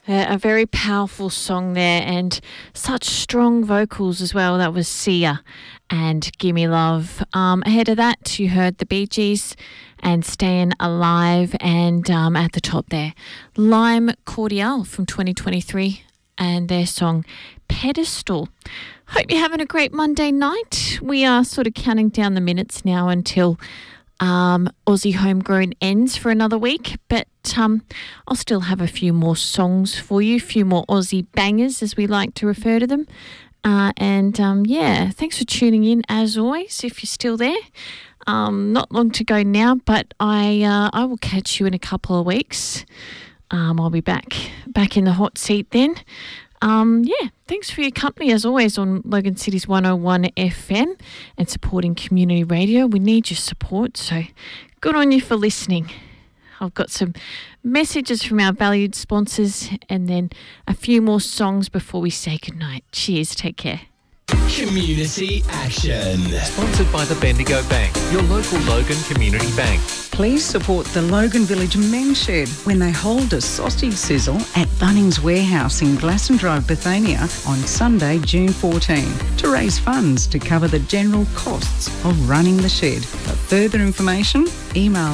A very powerful song there and such strong vocals as well. That was Sia and Gimme Love. Ahead of that, you heard the Bee Gees and Staying Alive, and at the top there, Lime Cordiale from 2023 and their song Pedestal. Hope you're having a great Monday night. We are sort of counting down the minutes now until Aussie Homegrown ends for another week, but I'll still have a few more songs for you, a few more Aussie bangers as we like to refer to them. Thanks for tuning in as always if you're still there. Not long to go now, but I will catch you in a couple of weeks. I'll be back in the hot seat then. Thanks for your company as always on Logan City's 101 FM and supporting community radio. We need your support, so good on you for listening. I've got some messages from our valued sponsors and then a few more songs before we say goodnight. Cheers, take care. Community Action. Sponsored by the Bendigo Bank, your local Logan Community Bank. Please support the Logan Village Men's Shed when they hold a sausage sizzle at Bunnings Warehouse in Glasson Drive, Bethania on Sunday, June 14 to raise funds to cover the general costs of running the shed. For further information, email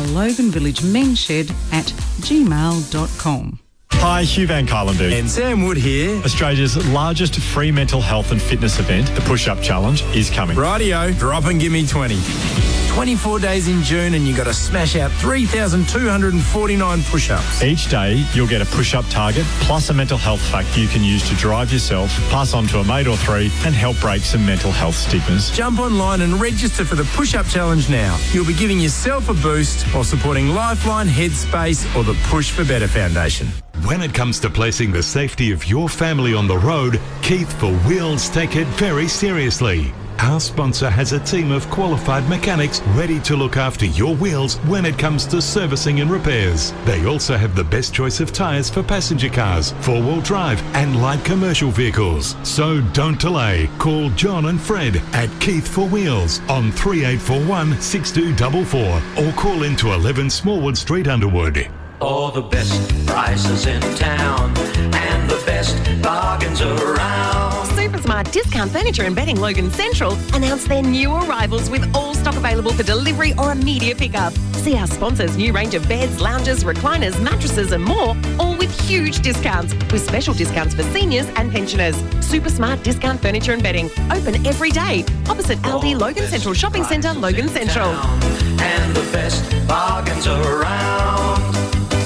loganvillagemensshed@gmail.com. Hi, Hugh Van Kylenberg. And Sam Wood here. Australia's largest free mental health and fitness event, the Push-Up Challenge, is coming. Rightio, drop and give me 20. 24 days in June and you got to smash out 3,249 push-ups. Each day, you'll get a push-up target plus a mental health fact you can use to drive yourself, pass on to a mate or three, and help break some mental health stigmas. Jump online and register for the Push-Up Challenge now. You'll be giving yourself a boost while supporting Lifeline, Headspace or the Push for Better Foundation. When it comes to placing the safety of your family on the road, Keith for Wheels take it very seriously. Our sponsor has a team of qualified mechanics ready to look after your wheels when it comes to servicing and repairs. They also have the best choice of tyres for passenger cars, four-wheel drive and light commercial vehicles. So don't delay. Call John and Fred at Keith for Wheels on 3841 6244 or call into 11 Smallwood Street, Underwood. All the best prices in town and the best bargains around. Supersmart Discount Furniture and Bedding Logan Central announced their new arrivals with all stock available for delivery or immediate pickup. See our sponsors' new range of beds, lounges, recliners, mattresses and more, all with huge discounts, with special discounts for seniors and pensioners. Supersmart Discount Furniture and Bedding, open every day, opposite Aldi Logan Central Shopping Centre, Logan Central. And the best bargains around.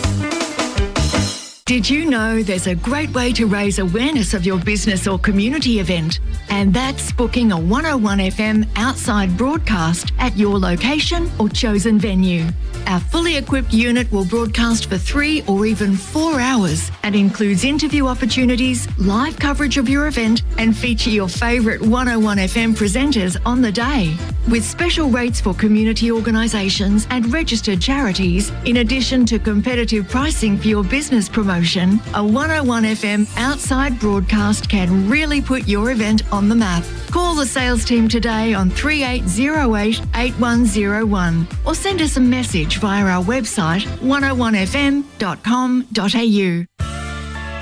Did you know there's a great way to raise awareness of your business or community event? And that's booking a 101 FM outside broadcast at your location or chosen venue. Our fully equipped unit will broadcast for 3 or even 4 hours and includes interview opportunities, live coverage of your event and feature your favourite 101 FM presenters on the day. With special rates for community organisations and registered charities, in addition to competitive pricing for your business promotion, a 101 FM outside broadcast can really put your event on the map. Call the sales team today on 3808 8101 or send us a message via our website 101fm.com.au.